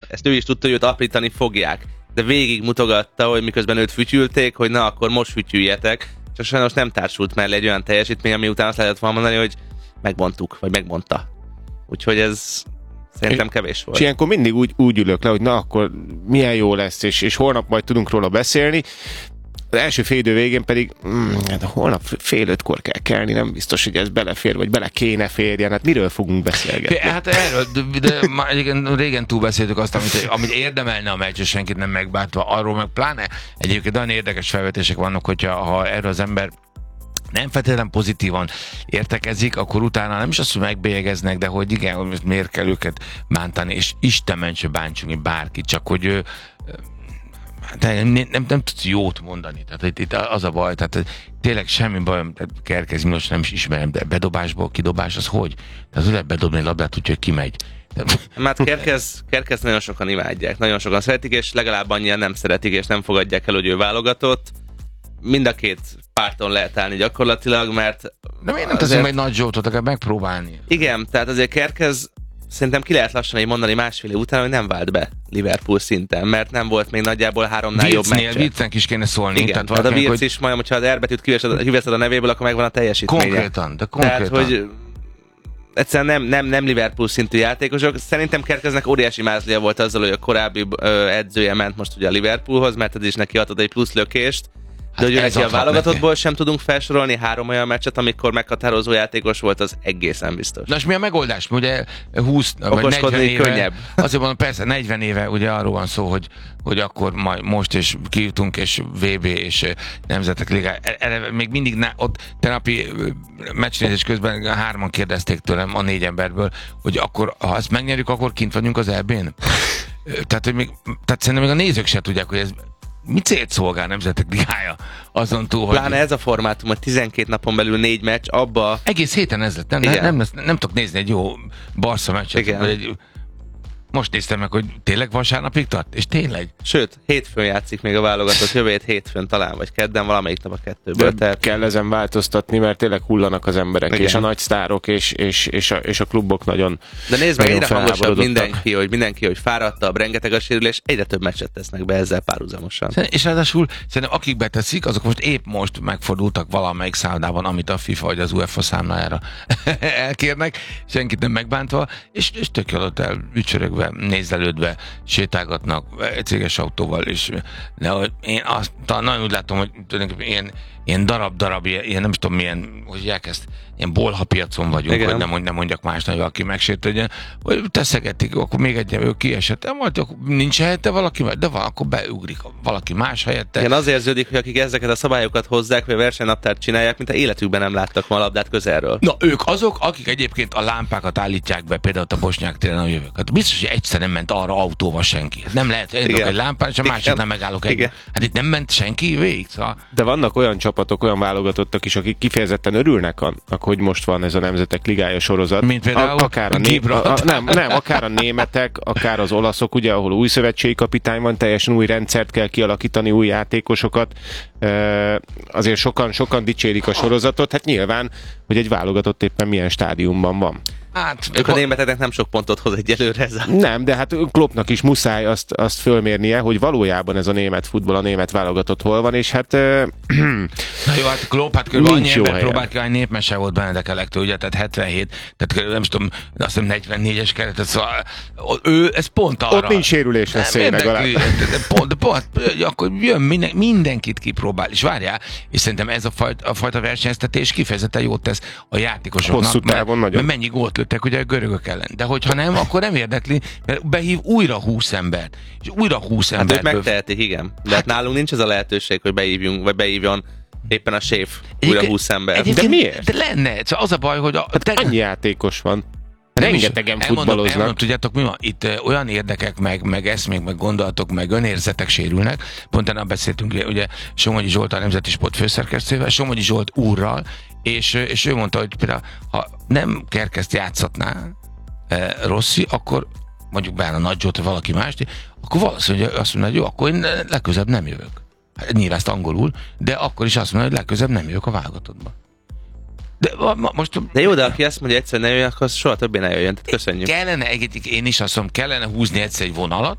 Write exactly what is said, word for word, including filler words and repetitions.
ezt ő is tudta, hogy őt aprítani fogják. De végig mutogatta, hogy miközben őt fütyülték, hogy na, akkor most fütyüljetek. Csak sajnos nem társult mellé egy olyan teljesítmény, ami után azt lehetett volna mondani, hogy megmondtuk, vagy megmondta. Úgyhogy ez szerintem kevés volt. És ilyenkor mindig úgy, úgy ülök le, hogy na, akkor milyen jó lesz, és, és holnap majd tudunk róla beszélni. Az első fél idő végén pedig mm, hát holnap fél ötkor kell kelni, nem biztos, hogy ez belefér, vagy bele kéne férjen. Hát miről fogunk beszélgetni? Hát erről, de, de már igen, régen túlbeszéltük azt, amit, amit érdemelne a meccs, és senkit nem megbántva. Arról meg pláne egyébként olyan érdekes felvetések vannak, hogyha ha erről az ember nem feltétlenül pozitívan értekezik, akkor utána nem is azt, hogy megbélyegeznek, de hogy igen, hogy miért kell őket bántani, és Isten mentse bántsunk bárkit, csak hogy nem, nem, nem tudsz jót mondani. Tehát itt, itt az a baj, tehát tényleg semmi bajom, Kerkez Milos nem is ismerem, de bedobásból kidobás, az hogy? Tehát az lehet bedobni egy labdát, úgyhogy kimegy. Hát Kerkez, Kerkez nagyon sokan imádják, nagyon sokan szeretik, és legalább annyian nem szeretik, és nem fogadják el, hogy ő válogatott. Mind a két párton lehet állni gyakorlatilag, mert... De miért nem teszünk egy nagy zsótot, akár megpróbálni? Igen, tehát azért Kerkez szerintem ki lehet lassan így mondani másfél év után, hogy nem vált be Liverpool szinten, mert nem volt még nagyjából háromnál jobb meccse. Viccnek is kéne szólni. Igen, tehát a Virc hogy... is majd, hogyha az R betűt kiveszed a nevéből, akkor megvan a teljesítménye. Konkrétan, de konkrétan. Tehát, hogy egyszerűen nem, nem, nem Liverpool szintű játékosok. Szerintem Kerkeznek óriási mázlia volt azzal, hogy a korábbi ö, edzője ment most ugye a Liverpoolhoz, mert ez is neki adott egy plusz lökést. De hogy neki a válogatottból sem tudunk felsorolni három olyan meccset, amikor meghatározó játékos volt, az egészen biztos. Na és mi a megoldás? Ugye húsz vagy negyven éve, könnyebb. Azért mondom, persze negyven éve ugye arról van szó, hogy, hogy akkor majd most és kijutunk, és vé bé és Nemzetek Ligája. Még mindig ne, ott tenapi meccsnézés közben hárman kérdezték tőlem a négy emberből, hogy akkor, ha ezt megnyerjük, akkor kint vagyunk az é bén. Tehát, hogy még, tehát szerintem még a nézők se tudják, hogy ez mi célt szolgál Nemzetek Ligája azon túl, hogy... Pláne ez a formátum, hogy tizenkét napon belül négy meccs, abba... Egész héten ez lett, nem, nem, nem, nem, nem tudok nézni egy jó Barca meccset, vagy egy... Most néztem meg, hogy tényleg vasárnapig tart? És tényleg? Sőt, hétfőn játszik még a válogatott, jövő hét hétfőn talán, vagy kedden, valamelyik nap a kettőből. Tehát... Kell ezen változtatni, mert tényleg hullanak az emberek, igen. És a nagy sztárok, és, és, és, a, és a klubok nagyon... De nézd meg, egyre hangosabb mindenki, hogy mindenki, hogy fáradtabb, rengeteg a sérülés, egyre több meccset tesznek be ezzel párhuzamosan. És ráadásul szerintem akik beteszik, azok most épp most megfordultak valamelyik szállodában, amit a FIFA vagy az UEFA számlájára elkérnek, senkit nem megbántva, és, és tök jól ott elücsörögve, nézelődve sétálgatnak egy céges autóval, és de hogy én azt nagyon úgy látom, hogy tulajdonképpen ilyen, ilyen darab-darab, ilyen nem tudom milyen, hogy ezt, ilyen bolhapiacon vagyunk, igen. Hogy nem, nem mondjak másnak, hogy aki megsértődjön, vagy teszegetik, akkor még egy ő kiesett, majd akkor nincs helyette valaki, de van, akkor beugrik valaki más helyette. Igen, az érződik, hogy akik ezeket a szabályokat hozzák, vagy a versenynaptárt csinálják, mint a életükben nem láttak ma a labdát közelről. Na, ők azok, akik egyébként a lámpákat állítják be, például a Bosnyák téren a jövők. Hát biztos, hogy egyszer nem ment arra autóval senki. Nem lehet, hogy egy lámpán, és a másik nem megállok egy. Hát itt nem ment senki végig. Szóval. De vannak olyan csapatok, olyan válogatottak is, akik kifejezetten örülnek annak, hogy most van ez a Nemzetek Ligája sorozat. Mint például a, akár a, né- a, a nem, nem, akár a németek, akár az olaszok, ugye, ahol új szövetségi kapitány van, teljesen új rendszert kell kialakítani, új játékosokat. E, azért sokan, sokan dicsérik a sorozatot. Hát nyilván, hogy egy válogatott éppen milyen stádiumban van. Hát, ők a németeknek nem sok pontot hoz egyelőre ez a... Nem, de hát Kloppnak is muszáj azt, azt fölmérnie, hogy valójában ez a német futball, a német válogatott hol van, és hát... Uh, Na jó, hát Klopp, hát kb. Annyi ember próbált ki, hogy népmese volt Benedek Elektől, ugye, tehát hetvenhét, tehát nem tudom, azt hiszem negyvennégyes keretet, szóval ő, ez pont arra... Ott nincs sérülés veszély legalább. Pont, pont, akkor jön, minden, mindenkit kipróbál, és várjál, és szerintem ez a fajta, a fajta versenyeztetés kifejezetten jót tesz a játékosoknak. Hosszú távon mert, nagyon. Mert mennyi gólt lőttek ugye a görögök ellen. De hogyha nem, akkor nem érdekli, mert behív újra húsz embert. És újra húsz embert. Hát ők megtehetik, igen. De hát nálunk nincs ez a lehetőség, hogy beívjunk, vagy beívjon éppen a séf újra húsz ember. De miért? De lenne. Szóval az a baj, hogy... A, hát te... Annyi játékos van. Rengetegen futballoznak. Elmondom, tudjátok mi van? Itt uh, olyan érdekek, meg, meg eszmék, meg gondolatok, meg önérzetek sérülnek. Pont ennek beszéltünk ugye Somogyi Zsolt, a Nemzeti Sport főszerkesztővel, Somogyi Zsolt úrral, és, és ő mondta, hogy például, ha nem Kerkezt játszatná eh, Rossi, akkor mondjuk beáll a Nagy Zsolt, vagy valaki más, akkor valószínűleg azt mondja, hogy jó, akkor én legközebb nem jövök. Hát, nyilván ezt angolul, de akkor is azt mondja, hogy legközebb nem jövök a válogatottba. De, ma, most, de jó, de aki azt mondja, hogy egyszer ne jöjjön, akkor soha többé ne jöjjön. Tehát köszönjük. Kellene, én is azt mondom, kellene húzni egyszer egy vonalat,